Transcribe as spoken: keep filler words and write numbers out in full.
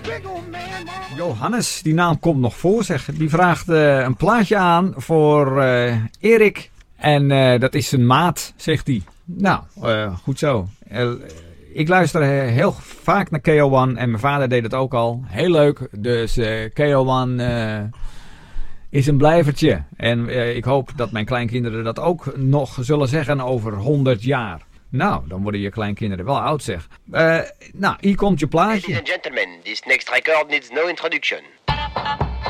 Johannes, die naam komt nog voor, zeg. Die vraagt uh, een plaatje aan voor uh, Erik. En uh, dat is zijn maat, zegt hij. Nou, uh, goed zo. Uh, ik luister heel vaak naar K O één en mijn vader deed het ook al. Heel leuk. Dus uh, K O één uh, is een blijvertje. En uh, ik hoop dat mijn kleinkinderen dat ook nog zullen zeggen over honderd jaar. Nou, dan worden je kleinkinderen wel oud, zeg. Uh, nou, hier komt je plaatje. Ladies and gentlemen, this next record needs no introduction.